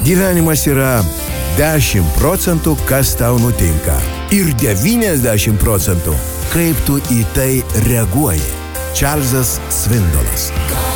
Gyvenimas yra 10 procentų, kas tau nutinka. Ir 90 procentų, kaip tu į tai reaguoji. Čarlzas Svindolas.